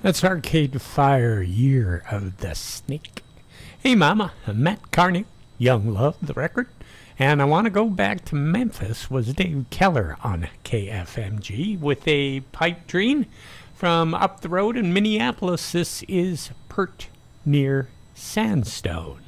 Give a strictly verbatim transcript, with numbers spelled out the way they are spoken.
That's Arcade Fire, Year of the Snake. Hey mama, I'm Matt Carney, Young Love, the record. And I want to go back to Memphis, was Dave Keller on K F M G with a pipe dream. From up the road in Minneapolis, this is Pert Near Sandstone.